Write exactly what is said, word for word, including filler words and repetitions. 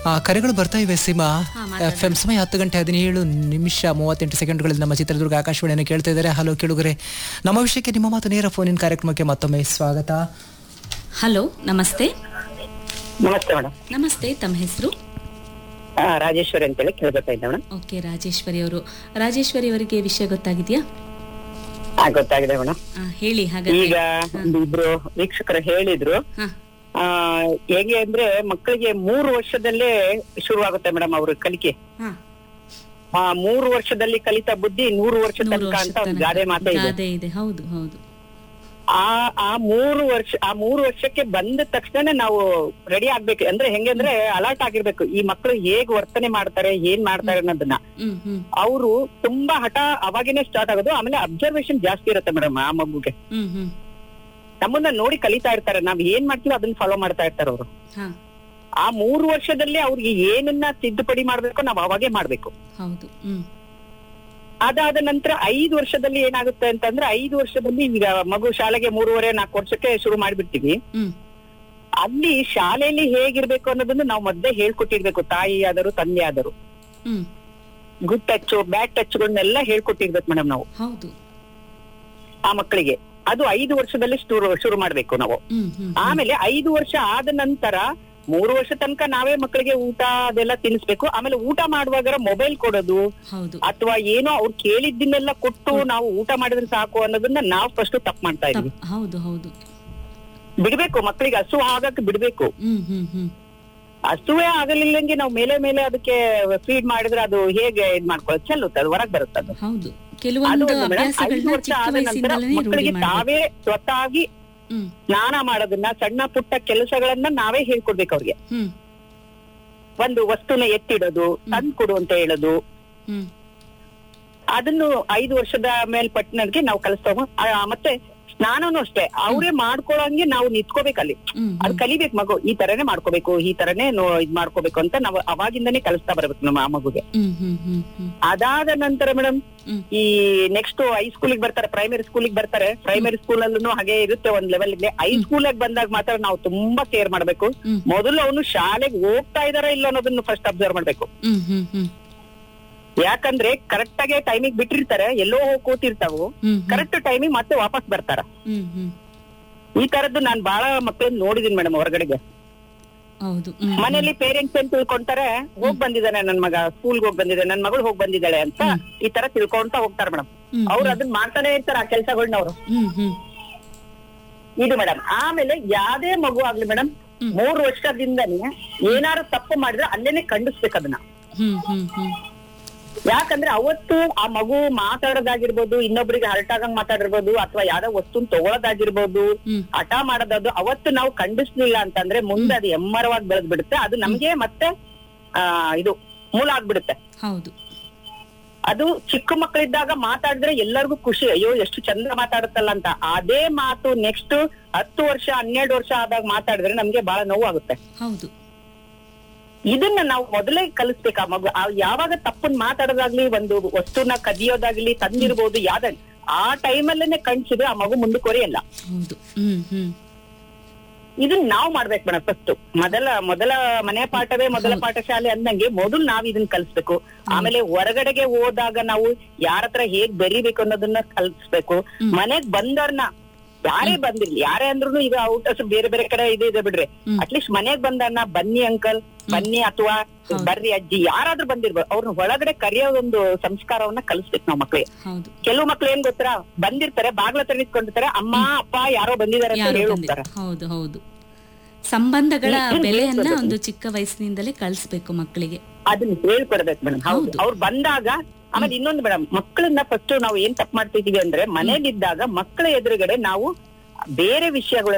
ಕರೆಗಳು ಬರ್ತಾ ಇವೆ ಸೀಮಾ. ಹಾ, ಮಾತಾಡಿ. ಎಫ್ ಎಂ ಸಮಯ ಹತ್ತು ಗಂಟೆ ಹದಿನೇಳು ನಿಮಿಷ ಮೂವತ್ತೆಂಟು ಸೆಕೆಂಡ್ಗಳಲ್ಲಿ ನಮ್ಮ ಚಿತ್ರದುರ್ಗ ಆಕಾಶವಾಣಿಯನ್ನು ಕೇಳ್ತಾ ಇದ್ದಾರೆ. ಹಲೋ ಕೇಳುಗರೆ, ನಮ್ಮ ವಿಷಯಕ್ಕೆ ನಿಮ್ಮ ಮಾತು ನೇರ ಫೋನಿನ ಕಾರ್ಯಕ್ರಮಕ್ಕೆ ಮತ್ತೊಮ್ಮೆ ಸ್ವಾಗತ. ಹಲೋ, ನಮಸ್ತೆ. ನಮಸ್ತೆ ಮೇಡಮ್. ನಮಸ್ತೆ, ತಮ್ಮ ಹೆಸರು? ಆ, ರಾಜೇಶ್ವರಿ ಅಂತೇಳಿ ಕೇಳ್ತಾ ಇದ್ದೆ ಮೇಡಮ್. ಓಕೆ, ರಾಜೇಶ್ವರಿ ಅವರು. ರಾಜೇಶ್ವರಿ ಅವರಿಗೆ ವಿಷಯ ಗೊತ್ತಾಗಿದೆಯಾ? ಆ, ಗೊತ್ತಾಗಿದೆ ಮೇಡಮ್. ಆ, ಹೇಳಿ. ಹಾಗಾದ್ರೆ ಈಗ ಒಂದು ಇಬ್ರು ವೀಕ್ಷಕರು ಹೇಳಿದ್ರು, ಹಾ, ಆ ಹೇಗೆ ಅಂದ್ರೆ ಮಕ್ಕಳಿಗೆ ಮೂರು ವರ್ಷದಲ್ಲೇ ಶುರುವಾಗುತ್ತೆ ಮೇಡಮ್ ಅವ್ರ ಕಲಿಕೆ. ಹಾ. ಆ ಮೂರು ವರ್ಷದಲ್ಲಿ ಕಲಿತ ಬುದ್ಧಿ ನೂರು ವರ್ಷ ನೂರು ತನಕ ವರ್ಷ ಅಂತ ಒಂದು ತನಕ ಗಾದೆ ಮಾತೇ ಇದೆ. ಗಾದೆ ಇದೆ. ಹೌದು ಹೌದು. ಆ ಆ ಮೂರು ವರ್ಷ ಆ ಮೂರು ವರ್ಷಕ್ಕೆ ಬಂದ ತಕ್ಷಣ ನಾವು ರೆಡಿ ಆಗ್ಬೇಕು. ಅಂದ್ರೆ ಹೆಂಗಂದ್ರೆ ಅಲರ್ಟ್ ಆಗಿರ್ಬೇಕು, ಈ ಮಕ್ಕಳು ಹೇಗ್ ವರ್ತನೆ ಮಾಡ್ತಾರೆ, ಏನ್ ಮಾಡ್ತಾರೆ ಅನ್ನೋದನ್ನ. ಹ್ಮ್ ಹ್ಮ್ ಅವರು ತುಂಬಾ ಹಠ ಅವಾಗೇನೆ ಸ್ಟಾರ್ಟ್ ಆಗೋದು. ಆಮೇಲೆ ಅಬ್ಸರ್ವೇಷನ್ ಜಾಸ್ತಿ ಇರುತ್ತೆ ಮೇಡಮ್ ಆ ಮಗುಗೆ. ಹ್ಮ್ ಹ್ಮ್ ನಮ್ಮನ್ನ ನೋಡಿ ಕಲಿತಾ ಇರ್ತಾರೆ, ನಾವ್ ಏನ್ ಮಾಡ್ತೀವಿ ಅದನ್ನ ಫಾಲೋ ಮಾಡ್ತಾ ಇರ್ತಾರೆ ಅವರು. ಹಾ, ಆ ಮೂರು ವರ್ಷದಲ್ಲಿ ಅವ್ರಿಗೆ ಏನನ್ನ ತಿದ್ದುಪಡಿ ಮಾಡ್ಬೇಕು ನಾವ್ ಅವಾಗೇ ಮಾಡ್ಬೇಕು. ಹೌದು. ಹ್ಮ್ ಅದಾದ ನಂತರ ಐದು ವರ್ಷದಲ್ಲಿ ಏನಾಗುತ್ತೆ ಅಂತಂದ್ರೆ, ಐದು ವರ್ಷದಲ್ಲಿ ಈಗ ಮಗು ಶಾಲೆಗೆ ಮೂರುವರೆ ನಾಲ್ಕು ವರ್ಷಕ್ಕೆ ಶುರು ಮಾಡ್ಬಿಡ್ತೀವಿ. ಹ್ಮ್ ಅಲ್ಲಿ ಶಾಲೆಯಲ್ಲಿ ಹೇಗಿರ್ಬೇಕು ಅನ್ನೋದನ್ನ ನಾವು ಮೊದ್ಲೇ ಹೇಳ್ಕೊಟ್ಟಿರ್ಬೇಕು. ತಾಯಿ ಆದರೂ ತಂದೆ ಆದರೂ ಹ್ಮ್ ಗುಡ್ ಟಚ್ ಬ್ಯಾಡ್ ಟಚ್ಗಳನ್ನೆಲ್ಲ ಹೇಳ್ಕೊಟ್ಟಿರ್ಬೇಕು ಮೇಡಮ್ ನಾವು ಹೌದು. ಆ ಮಕ್ಕಳಿಗೆ. ಅದು ಐದು ವರ್ಷದಲ್ಲಿ ಶುರು ಶುರು ಮಾಡ್ಬೇಕು ನಾವು. ಹ್ಮ್ ಹ್ಮ್ ಆಮೇಲೆ ಐದು ವರ್ಷ ಆದ ನಂತರ ಮೂರು ವರ್ಷ ತನಕ ನಾವೇ ಮಕ್ಕಳಿಗೆ ಊಟ ಅದೆಲ್ಲ ತಿನ್ನಿಸ್ಬೇಕು. ಆಮೇಲೆ ಊಟ ಮಾಡುವಾಗ ಮೊಬೈಲ್ ಕೊಡೋದು ಹೌದು. ಅಥವಾ ಏನೋ ಅವ್ರು ಕೇಳಿದ್ದನ್ನೆಲ್ಲ ಕೊಟ್ಟು ನಾವು ಊಟ ಮಾಡಿದ್ರೆ ಸಾಕು ಅನ್ನೋದನ್ನ ನಾವು ಫಸ್ಟ್ ತಪ್ಪು ಮಾಡ್ತಾ ಇದೀವಿ. ತಪ್- ಹೌದು ಹೌದು. ಬಿಡ್ಬೇಕು, ಮಕ್ಕಳಿಗೆ ಹಸು ಆಗಕ್ಕೆ ಬಿಡ್ಬೇಕು. ಹ್ಮ್ ಹ್ಮ್ ಹ್ಮ್ ಹಸುವೇ ಆಗಲಿಲ್ಲಂಗೆ ನಾವು ಮೇಲೆ ಮೇಲೆ ಅದಕ್ಕೆ ಫೀಡ್ ಮಾಡಿದ್ರೆ ಅದು ಹೇಗೆ ಇದ್ ಮಾಡ್ಕೊಳ್ಳೋದು, ಚೆಲ್ಲುತ್ತೆ, ಅದು ಹೊರಗ್ ಬರುತ್ತೆ. ಅದು ಹೌದು. ಅದು ಕೆಲವೊಂದು ಒಂದು ಮೇಡಮ್, ಐದು ಅಭ್ಯಾಸಗಳನ್ನ ವರ್ಷ ಚಿಕ್ಕ ಆದ ನಂತರ ವಯಸ್ಸಿಂದಲೇ ರೂಢಿ ಮಕ್ಕಳಿಗೆ ಮಾಡ್ಬೇಕು. ತಾವೇ ಸ್ವತಃ ಹ್ಮ್ ಸ್ನಾನ ಮಾಡೋದನ್ನ, ಸಣ್ಣ ಪುಟ್ಟ ಕೆಲಸಗಳನ್ನ ನಾವೇ ಹೇಳ್ಕೊಡ್ಬೇಕು ಅವ್ರಿಗೆ. ಹ್ಮ್ ಒಂದು ವಸ್ತುನ ಎತ್ತಿಡೋದು, ತಂದು ಕೊಡು ಅಂತ ಹೇಳೋದು, ಹ್ಮ್ ಅದನ್ನು ಐದು ವರ್ಷದ ಮೇಲ್ಪಟ್ಟಿನವ್ರಿಗೆ ನಾವು ಕಲಿಸ್ತಾ ಹೋಗ್- ಆ, ಮತ್ತೆ ಸ್ನಾನನು ಅಷ್ಟೇ ಅವರೇ ಮಾಡ್ಕೊಳಂಗೆ ನಾವು ನಿಂತ್ಕೋಬೇಕಲ್ಲಿ. ಹ್ಮ್ ಅದು ಕಲಿಬೇಕು ಮಗು, ಈ ತರನೇ ಮಾಡ್ಕೋಬೇಕು, ಈ ತರನೇ ನೋ- ಇದ್ ಮಾಡ್ಕೋಬೇಕು ಅಂತ ನಾವು ಅವಾಗಿಂದಾನೇ ಕಲಿಸ್ತಾ ಬರ್ಬೇಕು ನಮ್ಮ ಆ ಮಗುಗೆ. ಹ್ಮ್ ಹ್ಮ್ ಹ್ಮ್ ಹ್ಮ್ ಅದಾದ ನಂತರ ಮೇಡಮ್ ಹ್ಮ್. ಈ ನೆಕ್ಸ್ಟ್ ಹೈ ಸ್ಕೂಲಿಗೆ ಬರ್ತಾರೆ, ಪ್ರೈಮರಿ ಸ್ಕೂಲಿಗೆ ಬರ್ತಾರೆ. ಪ್ರೈಮರಿ ಸ್ಕೂಲ್ ಅಲ್ಲೂ ಹಾಗೆ ಇರುತ್ತೆ ಒಂದ್ ಲೆವೆಲ್ ಇದೆ. ಹೈ ಸ್ಕೂಲಿಗೆ ಬಂದಾಗ ಮಾತ್ರ ನಾವು ತುಂಬಾ ಕೇರ್ ಮಾಡ್ಬೇಕು. ಹ್ಮ್. ಮೊದಲು ಅವನು ಶಾಲೆಗೆ ಹೋಗ್ತಾ ಇದಾರ ಇಲ್ಲ ಅನ್ನೋದನ್ನ ಫಸ್ಟ್ ಅಬ್ಸರ್ವ್ ಮಾಡ್ಬೇಕು. ಹ್ಮ್ ಹ್ಮ್ ಹ್ಮ್ ಯಾಕಂದ್ರೆ ಕರೆಕ್ಟ್ ಆಗಿ ಟೈಮಿಗೆ ಬಿಟ್ಟಿರ್ತಾರೆ, ಎಲ್ಲೋ ಹೋಗಿ ಕೂತಿರ್ತಾವು, ಹ್ಮ್ ಕರೆಕ್ಟ್ ಟೈಮಿಗೆ ಮತ್ತೆ ವಾಪಸ್ ಬರ್ತಾರ. ಹ್ಮ್ ಹ್ಮ್ ಈ ತರದ್ದು ನಾನ್ ಬಹಳ ಮಕ್ಕಳನ್ನ ನೋಡಿದೀನಿ ಮೇಡಮ್ ಹೊರಗಡೆಗೆ. ಹೌದು. ಹ್ಮ್ ಮನೇಲಿ ಪೇರೆಂಟ್ಸ್ ಏನ್ ತಿಳ್ಕೊಂತಾರೆ, ಹೋಗ್ ಬಂದಿದ್ದಾನೆ ನನ್ ಮಗ, ಸ್ಕೂಲ್ಗೆ ಹೋಗ್ ಬಂದಿದ್ದಾನೆ, ನನ್ ಮಗಳು ಹೋಗ್ ಬಂದಿದ್ದಾಳೆ ಅಂತ ಈ ತರ ತಿಳ್ಕೊಂತ ಹೋಗ್ತಾರೆ ಮೇಡಮ್. ಹ್ಮ್. ಅವ್ರು ಅದನ್ನ ಮಾಡ್ತಾನೆ ಇರ್ತಾರೆ ಆ ಕೆಲ್ಸಗಳನ್ನ ಅವರು. ಹ್ಮ್ ಹ್ಮ್ ಇದು ಮೇಡಮ್. ಆಮೇಲೆ ಯಾವ್ದೇ ಮಗು ಆಗ್ಲಿ ಮೇಡಮ್, ಮೂರು ವರ್ಷದಿಂದನೇ ಏನಾದ್ರು ತಪ್ಪು ಮಾಡಿದ್ರೆ ಅಲ್ಲೇನೆ ಖಂಡಿಸ್ಬೇಕು ಅದನ್ನ. ಹ್ಮ್ ಹ್ಮ್ ಹ್ಮ್ ಯಾಕಂದ್ರೆ ಅವತ್ತು ಆ ಮಗು ಮಾತಾಡೋದಾಗಿರ್ಬೋದು, ಇನ್ನೊಬ್ರಿಗೆ ಹರ್ಟ್ ಆಗಂಗ್ ಮಾತಾಡಿರ್ಬೋದು, ಅಥವಾ ಯಾವ್ದೋ ವಸ್ತುನ್ ತಗೊಳೋದಾಗಿರ್ಬೋದು, ಹ್ಮ್. ಹಠ ಮಾಡೋದಾದ್ರು ಅವತ್ತು ನಾವು ಖಂಡಿಸ್ಲಿಲ್ಲ ಅಂತಂದ್ರೆ ಮುಂದೆ ಅದು ಎಮ್ಮರವಾಗಿ ಬೆಳೆದ್ ಬಿಡುತ್ತೆ. ಅದು ನಮ್ಗೆ ಮತ್ತೆ ಆ ಇದು ಮೂಲ ಆಗ್ಬಿಡುತ್ತೆ. ಹೌದು. ಅದು ಚಿಕ್ಕ ಮಕ್ಕಳಿದ್ದಾಗ ಮಾತಾಡಿದ್ರೆ ಎಲ್ಲರಿಗೂ ಖುಷಿ, ಅಯ್ಯೋ ಎಷ್ಟು ಚಂದ ಮಾತಾಡುತ್ತಲ್ಲ ಅಂತ. ಅದೇ ಮಾತು ನೆಕ್ಸ್ಟ್ ಹತ್ತು ವರ್ಷ ಹನ್ನೆರಡು ವರ್ಷ ಆದಾಗ ಮಾತಾಡಿದ್ರೆ ನಮ್ಗೆ ಬಹಳ ನೋವು ಆಗುತ್ತೆ. ಹೌದು. ಇದನ್ನ ನಾವು ಮೊದಲೇ ಕಲಿಸ್ಬೇಕು ಆ ಮಗು. ಆ ಯಾವಾಗ ತಪ್ಪನ್ ಮಾತಾಡೋದಾಗ್ಲಿ, ಒಂದು ವಸ್ತುನ ಕದಿಯೋದಾಗ್ಲಿ, ತಂದಿರ್ಬೋದು, ಯಾವ್ದ ಆ ಟೈಮಲ್ಲೇನೆ ಕಣ್ಸಿದ್ರೆ ಆ ಮಗು ಮುಂದಕ್ಕೊರೆಯಲ್ಲ. ಹೌದು. ಹ್ಮ್ ಹ್ಮ್ ಇದನ್ನ ನಾವ್ ಮಾಡ್ಬೇಕು ಮೇಡಮ್ ಫಸ್ಟ್. ಮೊದಲ ಮೊದಲ ಮನೆ ಪಾಠವೇ ಮೊದಲ ಪಾಠಶಾಲೆ ಅಂದಂಗೆ ಮೊದಲು ನಾವ್ ಇದನ್ನ ಕಲಿಸ್ಬೇಕು. ಆಮೇಲೆ ಹೊರಗಡೆಗೆ ಹೋದಾಗ ನಾವು ಯಾರ ಹತ್ರ ಹೇಗ್ ಬೆರಿಬೇಕು ಅನ್ನೋದನ್ನ ಕಲಿಸ್ಬೇಕು. ಮನೆಗ್ ಬಂದವ್ರನ್ನ ಯಾರೇ ಬಂದಿರ್ಲಿ, ಯಾರೇ ಅಂದ್ರೂ ಈಗ ಔಟ್ ಬೇರೆ ಬೇರೆ ಕಡೆ ಇದು ಇದೆ ಬಿಡ್ರಿ, ಅಟ್ಲೀಸ್ಟ್ ಮನೆಗ್ ಬಂದವ್ರನ್ನ ಬನ್ನಿ ಅಂಕಲ್, ಬನ್ನಿ ಅಥವಾ ಬರ್ರಿ ಅಜ್ಜಿ, ಯಾರಾದ್ರೂ ಬಂದಿರ್ಬೋದು, ಅವ್ರನ್ನ ಒಳಗಡೆ ಕರೆಯೋ ಒಂದು ಸಂಸ್ಕಾರವನ್ನ ಕಲಿಸ್ಬೇಕು ನಾವ್ ಮಕ್ಳಿಗೆ. ಹೌದು. ಕೆಲವು ಮಕ್ಳು ಏನ್ ಗೊತ್ತಾ, ಬಂದಿರ್ತಾರೆ ಬಾಗ್ಲ ಹತ್ರ ನಿಂತ್ಕೊಂಡಿರ್ತಾರೆ, ಅಮ್ಮ ಅಪ್ಪ ಯಾರೋ ಬಂದಿದ್ದಾರೆ ಅಂತ ಯಾರು ಹೇಳಿ ಬಂದಿಲ್ಲ. ಹೋಗ್ತಾರೆ. ಹೌದು ಹೌದು. ಸಂಬಂಧಗಳ ಈ- ಬೆಲೆಯನ್ನ ಹೇಳ್ಕೊಡ್ಬೇಕು. ಒಂದು ಚಿಕ್ಕ ವಯಸ್ಸಿನಿಂದಲೇ ಕಲಿಸ್ಬೇಕು ಮಕ್ಕಳಿಗೆ. ಅದನ್ನ ಹೇಳ್ಕೊಡ್ಬೇಕು ಮೇಡಮ್. ಹೌದು. ಹೌದು. ಅವ್ರು ಬಂದಾಗ ಆಮೇಲೆ ಇನ್ನೊಂದು ಮೇಡಮ್, ಮಕ್ಕಳನ್ನ ಫಸ್ಟ್ ನಾವು ಏನ್ ತಪ್ಪು ಮಾಡ್ತಿದೀವಿ ಅಂದ್ರೆ, ಮನೇಲಿದ್ದಾಗ ಮಕ್ಕಳ ಎದುರುಗಡೆ ನಾವು ಬೇರೆ ವಿಷಯಗಳನ್ನ